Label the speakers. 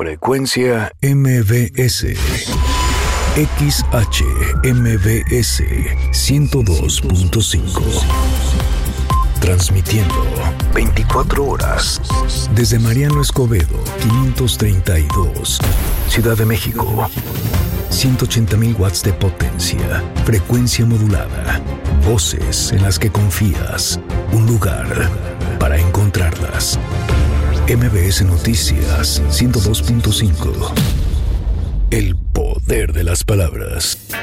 Speaker 1: Frecuencia MBS. XHMBS 102.5. Transmitiendo 24 horas desde Mariano Escobedo, 532, Ciudad de México. 180,000 watts de potencia, frecuencia modulada, voces en las que confías, un lugar para encontrarlas. MBS Noticias 102.5. El poder de las palabras.